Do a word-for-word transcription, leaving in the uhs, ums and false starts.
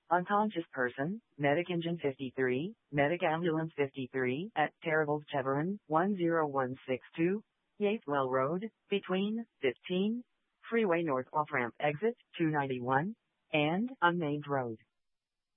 Unconscious person, Medic Engine fifty-three, Medic Ambulance fifty-three, at Terrible Chevron, one zero one six two, Yateswell Road, between fifteen, Freeway North off-ramp exit, two ninety-one, and Unnamed Road.